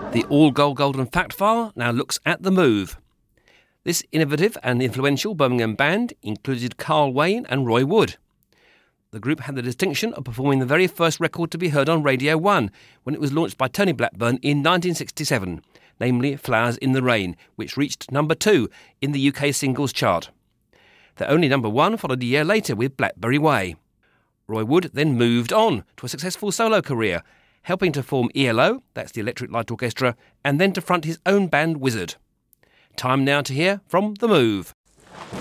The All Gold Golden Fact File now looks at The Move. This innovative and influential Birmingham band included Carl Wayne and Roy Wood. The group had the distinction of performing the very first record to be heard on Radio 1 when it was launched by Tony Blackburn in 1967, namely Flowers in the Rain, which reached number 2 in the UK singles chart. Their only number 1 followed a year later with Blackberry Way. Roy Wood then moved on to a successful solo career, helping to form ELO, that's the Electric Light Orchestra, and then to front his own band Wizard. Time now to hear from The Move.